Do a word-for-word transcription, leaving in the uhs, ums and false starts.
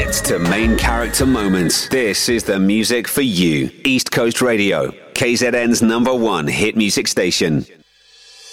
hits to main character moments. This is the music for you. East Coast Radio, K Z N's number one hit music station.